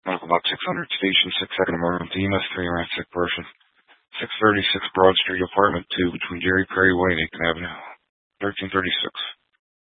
Medical Box 600, Station 6, second emergency, EMS 3, Sick person. 636 Broad Street, Apartment 2, between Jerry Perry Way and Aiken Avenue. 1336.